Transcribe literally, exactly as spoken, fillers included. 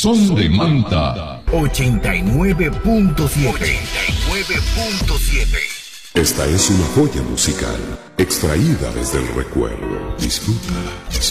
Son de Manta ochenta y nueve punto siete. ochenta y nueve punto siete. Esta es una joya musical extraída desde el recuerdo. Disfrútala.